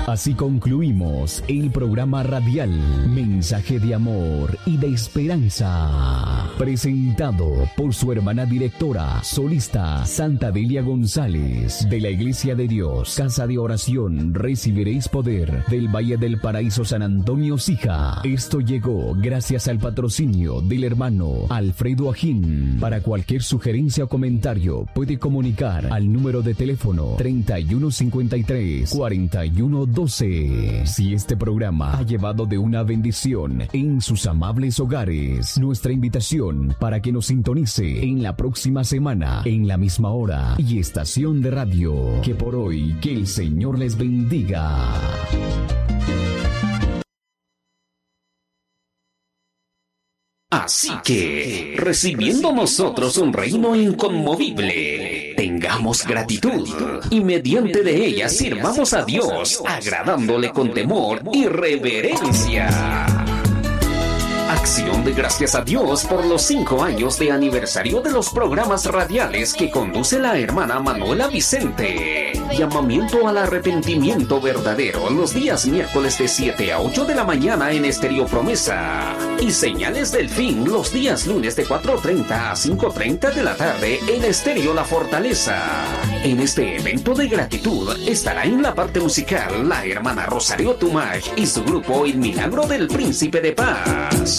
Así concluimos el programa radial Mensaje de Amor y de Esperanza, presentado por su hermana directora, solista Santa Delia González, de la Iglesia de Dios, Casa de Oración Recibiréis Poder, del Valle del Paraíso San Antonio Sija. Esto llegó gracias al patrocinio del hermano Alfredo Ajín. Para cualquier sugerencia o comentario puede comunicar al número de teléfono 3153-4112. Si este programa ha llevado de una bendición en sus amables hogares, nuestra invitación para que nos sintonice en la próxima semana, en la misma hora y estación de radio. Que por hoy, que el Señor les bendiga. Así que, recibiendo nosotros un reino inconmovible, tengamos gratitud y mediante de ella sirvamos a Dios, agradándole con temor y reverencia. Acción de gracias a Dios por los 5 años de aniversario de los programas radiales que conduce la hermana Manuela Vicente. Llamamiento al arrepentimiento verdadero los días miércoles de 7 a 8 de la mañana en Estéreo Promesa. Y Señales del Fin los días lunes de 4:30 a 5:30 de la tarde en Estéreo La Fortaleza. En este evento de gratitud estará en la parte musical la hermana Rosario Tumaj y su grupo El Milagro del Príncipe de Paz.